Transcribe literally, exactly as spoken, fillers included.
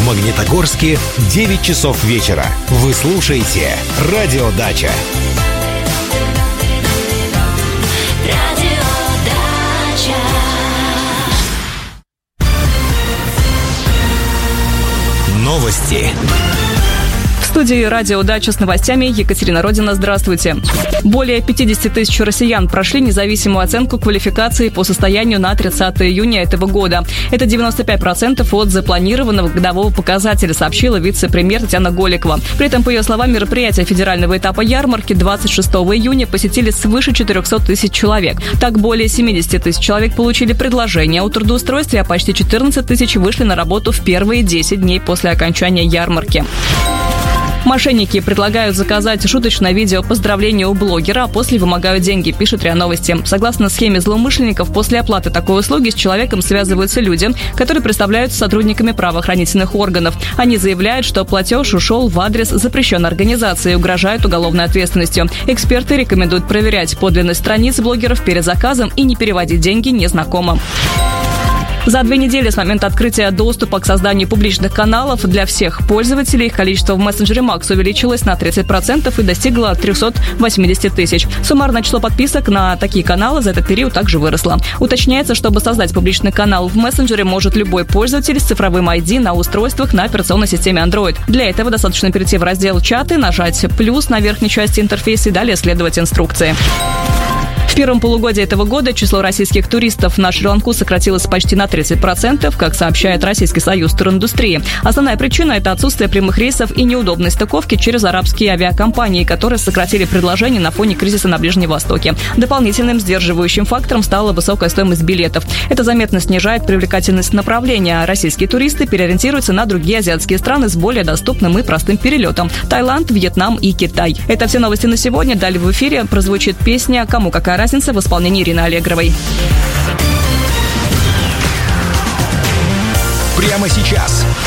Магнитогорске девять часов вечера. Вы слушаете «Радио Дача». Новости. В студии «Радио Дача» с новостями Екатерина Родина. Здравствуйте. Более пятьдесят тысяч россиян прошли независимую оценку квалификации по состоянию на тридцатое июня этого года. Это девяносто пять процентов от запланированного годового показателя, сообщила вице-премьер Татьяна Голикова. При этом, по ее словам, мероприятия федерального этапа ярмарки двадцать шестого июня посетили свыше четыреста тысяч человек. Так, более семьдесят тысяч человек получили предложение о трудоустройстве, а почти четырнадцать тысяч вышли на работу в первые десять дней после окончания ярмарки. Мошенники предлагают заказать шуточное видео поздравления у блогера, а после вымогают деньги, пишет РИА Новости. Согласно схеме злоумышленников, после оплаты такой услуги с человеком связываются люди, которые представляются сотрудниками правоохранительных органов. Они заявляют, что платеж ушел в адрес запрещенной организации и угрожают уголовной ответственностью. Эксперты рекомендуют проверять подлинность страниц блогеров перед заказом и не переводить деньги незнакомым. За две недели с момента открытия доступа к созданию публичных каналов для всех пользователей их количество в мессенджере Макс увеличилось на тридцать процентов и достигло триста восемьдесят тысяч. Суммарное число подписок на такие каналы за этот период также выросло. Уточняется, чтобы создать публичный канал в мессенджере, может любой пользователь с цифровым ай ди на устройствах на операционной системе Android. Для этого достаточно перейти в раздел «Чаты», нажать «плюс» на верхней части интерфейса и далее следовать инструкции. В первом полугодии этого года число российских туристов на Шри-Ланку сократилось почти на тридцать процентов, как сообщает Российский союз туриндустрии. Основная причина – это отсутствие прямых рейсов и неудобной стыковки через арабские авиакомпании, которые сократили предложения на фоне кризиса на Ближнем Востоке. Дополнительным сдерживающим фактором стала высокая стоимость билетов. Это заметно снижает привлекательность направления. Российские туристы переориентируются на другие азиатские страны с более доступным и простым перелетом – Таиланд, Вьетнам и Китай. Это все новости на сегодня. Далее в эфире прозвучит песня «Кому какая разница» в исполнении Ирины Аллегровой. Прямо сейчас